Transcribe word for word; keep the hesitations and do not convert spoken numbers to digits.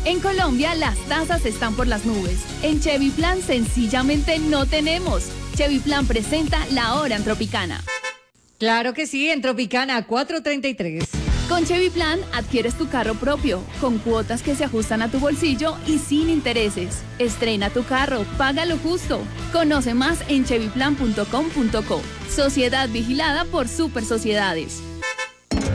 En Colombia las tasas están por las nubes. En Chevy Plan sencillamente no tenemos. Chevy Plan presenta La Hora en Tropicana. Claro que sí, en Tropicana cuatrocientos treinta y tres. Con Chevy Plan adquieres tu carro propio, con cuotas que se ajustan a tu bolsillo y sin intereses. Estrena tu carro, págalo justo. Conoce más en chevy plan punto com punto co. Sociedad vigilada por Super Sociedades.